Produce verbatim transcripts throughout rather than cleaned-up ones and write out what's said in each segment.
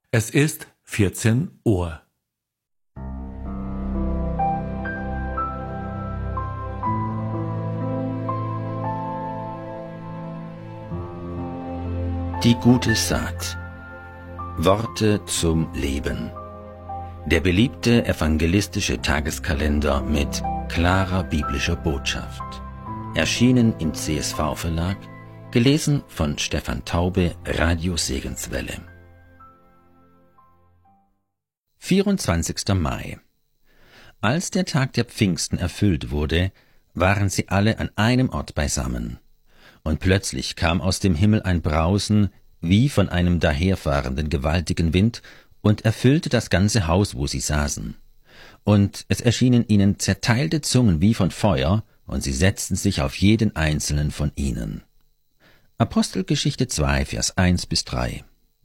Es ist vierzehn Uhr. Die gute Saat. Worte zum Leben. Der beliebte evangelistische Tageskalender mit klarer biblischer Botschaft. Erschienen im C S V-Verlag, gelesen von Stefan Taube, Radio Segenswelle. vierundzwanzigster Mai. Als der Tag der Pfingsten erfüllt wurde, waren sie alle an einem Ort beisammen. Und plötzlich kam aus dem Himmel ein Brausen, wie von einem daherfahrenden gewaltigen Wind, und erfüllte das ganze Haus, wo sie saßen. Und es erschienen ihnen zerteilte Zungen wie von Feuer, und sie setzten sich auf jeden einzelnen von ihnen. Apostelgeschichte zwei, Vers eins bis drei.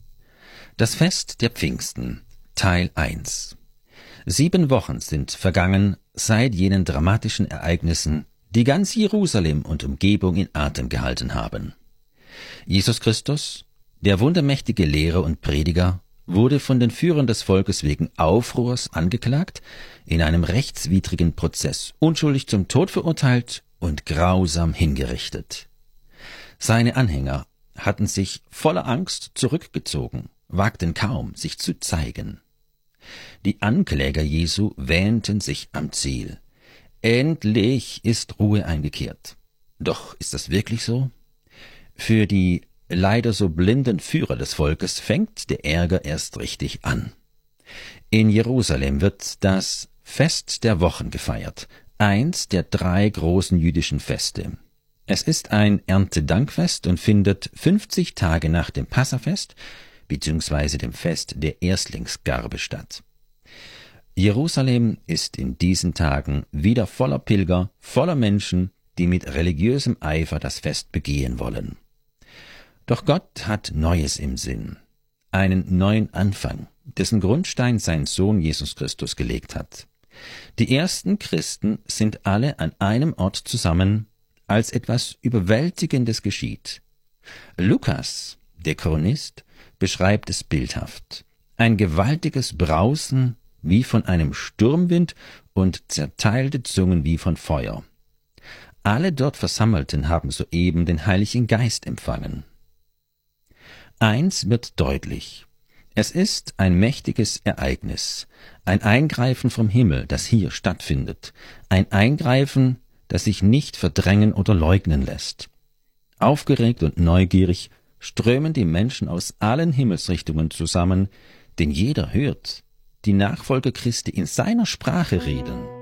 Das Fest der Pfingsten, Teil eins. Sieben Wochen sind vergangen seit jenen dramatischen Ereignissen, die ganz Jerusalem und Umgebung in Atem gehalten haben. Jesus Christus, der wundermächtige Lehrer und Prediger, wurde von den Führern des Volkes wegen Aufruhrs angeklagt, in einem rechtswidrigen Prozess unschuldig zum Tod verurteilt und grausam hingerichtet. Seine Anhänger hatten sich voller Angst zurückgezogen, wagten kaum, sich zu zeigen. Die Ankläger Jesu wähnten sich am Ziel. Endlich ist Ruhe eingekehrt. Doch ist das wirklich so? Für die leider so blinden Führer des Volkes fängt der Ärger erst richtig an. In Jerusalem wird das Fest der Wochen gefeiert, eins der drei großen jüdischen Feste. Es ist ein Erntedankfest und findet fünfzig Tage nach dem Passafest bzw. dem Fest der Erstlingsgarbe statt. Jerusalem ist in diesen Tagen wieder voller Pilger, voller Menschen, die mit religiösem Eifer das Fest begehen wollen. Doch Gott hat Neues im Sinn, einen neuen Anfang, dessen Grundstein sein Sohn Jesus Christus gelegt hat. Die ersten Christen sind alle an einem Ort zusammen, als etwas Überwältigendes geschieht. Lukas, der Chronist, beschreibt es bildhaft. Ein gewaltiges Brausen wie von einem Sturmwind und zerteilte Zungen wie von Feuer. Alle dort Versammelten haben soeben den Heiligen Geist empfangen. Eins wird deutlich. Es ist ein mächtiges Ereignis, ein Eingreifen vom Himmel, das hier stattfindet, ein Eingreifen, das sich nicht verdrängen oder leugnen lässt. Aufgeregt und neugierig strömen die Menschen aus allen Himmelsrichtungen zusammen, denn jeder hört die Nachfolger Christi in seiner Sprache reden.